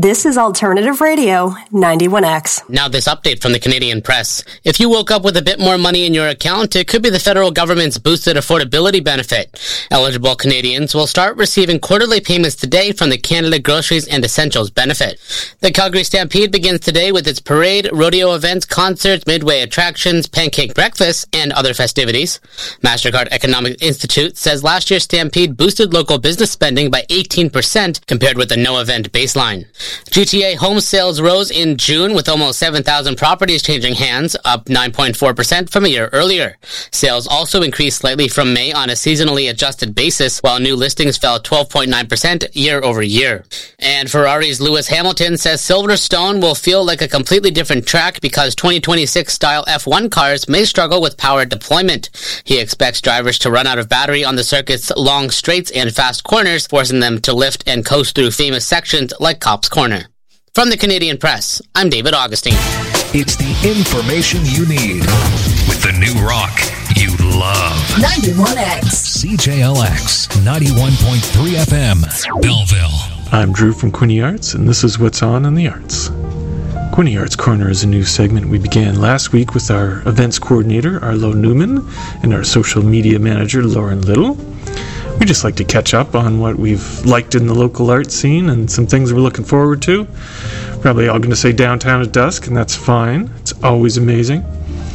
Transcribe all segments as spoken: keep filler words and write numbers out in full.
This is Alternative Radio, ninety-one X. Now this update from the Canadian Press. If you woke up with a bit more money in your account, it could be the federal government's boosted affordability benefit. Eligible Canadians will start receiving quarterly payments today from the Canada Groceries and Essentials benefit. The Calgary Stampede begins today with its parade, rodeo events, concerts, midway attractions, pancake breakfasts, and other festivities. MasterCard Economic Institute says last year's Stampede boosted local business spending by eighteen percent compared with the no-event baseline. G T A home sales rose in June with almost seven thousand properties changing hands, up nine point four percent from a year earlier. Sales also increased slightly from May on a seasonally adjusted basis, while new listings fell twelve point nine percent year over year. And Ferrari's Lewis Hamilton says Silverstone will feel like a completely different track because twenty twenty-six style F one cars may struggle with power deployment. He expects drivers to run out of battery on the circuit's long straights and fast corners, forcing them to lift and coast through famous sections like Copse Corner. From the Canadian Press, I'm David Augustine. It's the information you need with the new rock you love. ninety-one X. C J L X, ninety-one point three F M, Belleville. I'm Drew from Quinte Arts, and this is What's On in the Arts. Quinte Arts Corner is a new segment we began last week with our events coordinator, Arlo Newman, and our social media manager, Lauren Little. We just like to catch up on what we've liked in the local art scene and some things we're looking forward to. Probably all going to say Downtown at Dusk, and that's fine. It's always amazing.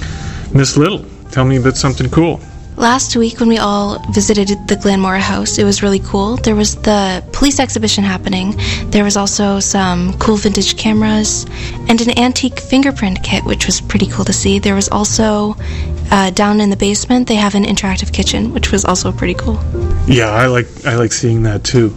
Miss Little, tell me about something cool. Last week when we all visited the Glenmora House, it was really cool. There was the police exhibition happening. There was also some cool vintage cameras and an antique fingerprint kit, which was pretty cool to see. There was also, uh, down in the basement, they have an interactive kitchen, which was also pretty cool. Yeah, I like I like seeing that too.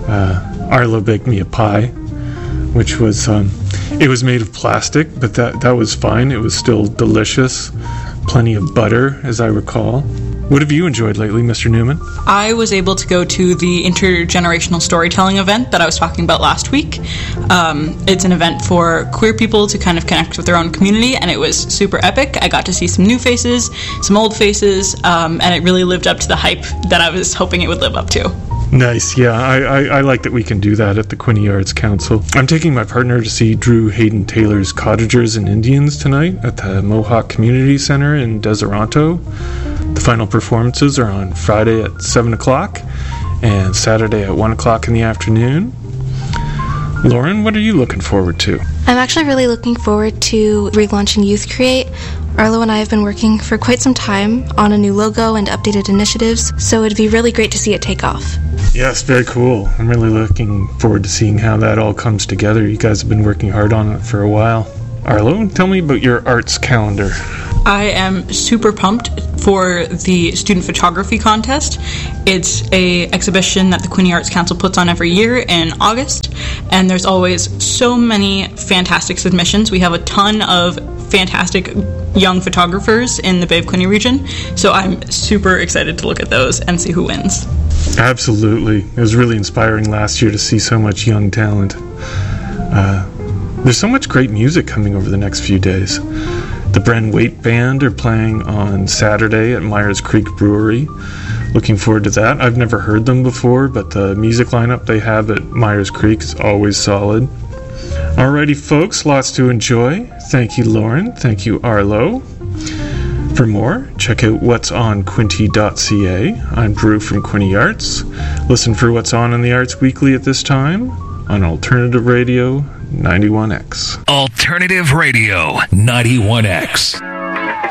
Uh, Arlo baked me a pie, which was, um, it was made of plastic, but that, that was fine. It was still delicious. Plenty of butter, as I recall. What have you enjoyed lately, Mister Newman? I was able to go to the intergenerational storytelling event that I was talking about last week. Um, it's an event for queer people to kind of connect with their own community, and it was super epic. I got to see some new faces, some old faces, um, and it really lived up to the hype that I was hoping it would live up to. Nice, yeah. I, I, I like that we can do that at the Quinte Arts Council. I'm taking my partner to see Drew Hayden Taylor's Cottagers and Indians tonight at the Mohawk Community Center in Deseronto. The final performances are on Friday at seven o'clock and Saturday at one o'clock in the afternoon. Lauren, what are you looking forward to? I'm actually really looking forward to relaunching Youth Create. Arlo and I have been working for quite some time on a new logo and updated initiatives, so it'd be really great to see it take off. Yes, very cool. I'm really looking forward to seeing how that all comes together. You guys have been working hard on it for a while. Arlo, tell me about your arts calendar. I am super pumped for the student photography contest. It's a exhibition that the Quinte Arts Council puts on every year in August, and there's always so many fantastic submissions. We have a ton of fantastic young photographers in the Bay of Quinte region, so I'm super excited to look at those and see who wins. Absolutely. It was really inspiring last year to see so much young talent. Uh, there's so much great music coming over the next few days. The Bren Waite Band are playing on Saturday at Myers Creek Brewery. Looking forward to that. I've never heard them before, but the music lineup they have at Myers Creek is always solid. Alrighty, folks, lots to enjoy. Thank you, Lauren. Thank you, Arlo. For more, check out what's on quinte dot c a. I'm Drew from Quinte Arts. Listen for What's On in the Arts weekly at this time on Alternative Radio ninety-one X. Alternative Radio ninety-one X.